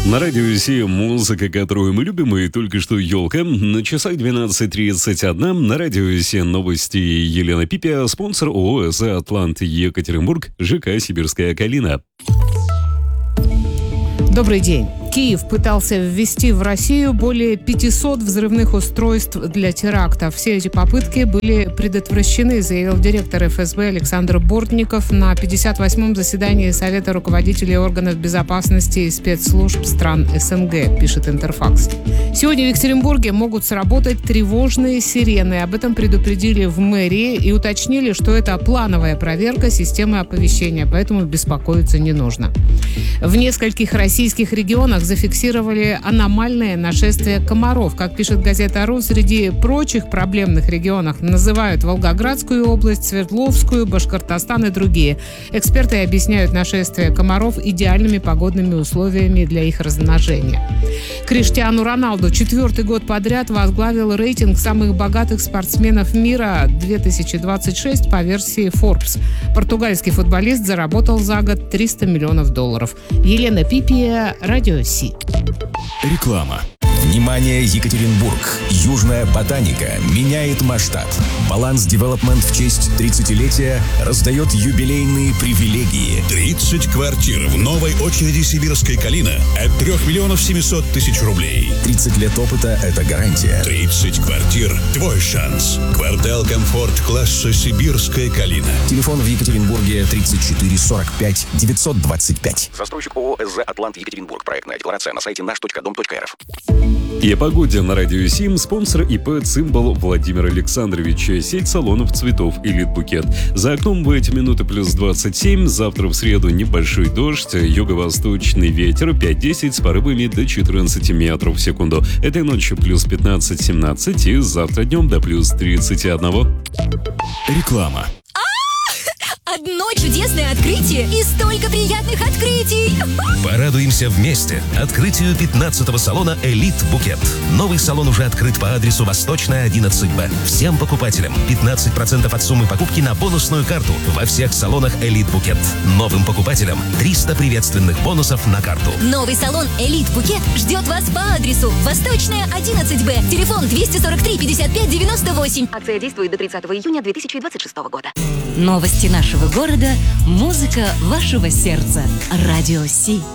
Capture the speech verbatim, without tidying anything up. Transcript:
На радио Си музыка, которую мы любим, и только что елка. На часах двенадцать тридцать один на радио Си новости. Елена Пипия, спонсор ООО «ЭС Атлант Екатеринбург», ЖК «Сибирская калина». Добрый день. Киев пытался ввести в Россию более пятисот взрывных устройств для терактов. Все эти попытки были предотвращены, заявил директор эф эс бэ Александр Бортников на пятьдесят восьмом заседании Совета руководителей органов безопасности и спецслужб стран эс эн гэ, пишет Интерфакс. Сегодня в Екатеринбурге могут сработать тревожные сирены. Об этом предупредили в мэрии и уточнили, что это плановая проверка системы оповещения, поэтому беспокоиться не нужно. В нескольких российских регионах зафиксировали аномальное нашествие комаров. Как пишет газета «Ру», среди прочих проблемных регионов называют Волгоградскую область, Свердловскую, Башкортостан и другие. Эксперты объясняют нашествие комаров идеальными погодными условиями для их размножения. Криштиану Роналду четвертый год подряд возглавил рейтинг самых богатых спортсменов мира две тысячи двадцать шесть по версии Forbes. Португальский футболист заработал за год триста миллионов долларов. Елена Пипия, радио Си. Реклама. Внимание, Екатеринбург! Южная ботаника меняет масштаб. Баланс Девелопмент в честь тридцатилетия раздает юбилейные привилегии. тридцать квартир в новой очереди «Сибирская калина» от трёх миллионов семисот тысяч рублей. тридцать лет опыта – это гарантия. тридцать квартир – твой шанс. Квартал комфорт класса «Сибирская калина». Телефон в Екатеринбурге тридцать четыре сорок пять девятьсот двадцать пять. Застройщик ООО «ЭС Атлант Екатеринбург». Проектная декларация на сайте наш точка дом точка эр эф. И о погоде на радио Сим спонсор ИП «Цимбал» Владимир Александрович. Сеть салонов цветов «Элит Букет». За окном в эти минуты плюс двадцать семь. Завтра в среду небольшой дождь. Юго-восточный ветер пять-десять с порывами до четырнадцати метров в секунду. Этой ночью плюс пятнадцать-семнадцать. И завтра днем до плюс тридцати одного. Реклама. Одно чудесное открытие и столько приятных открытий! Порадуемся вместе открытию пятнадцатого салона «Элит Букет». Новый салон уже открыт по адресу Восточная, одиннадцать Б. Всем покупателям пятнадцать процентов от суммы покупки на бонусную карту во всех салонах «Элит Букет». Новым покупателям триста приветственных бонусов на карту. Новый салон «Элит Букет» ждет вас по адресу Восточная, одиннадцать Б. Телефон двести сорок три пятьдесят пять девяносто восемь. Акция действует до тридцатого июня две тысячи двадцать шестого года. Новости нашего города, музыка вашего сердца. Радио Си.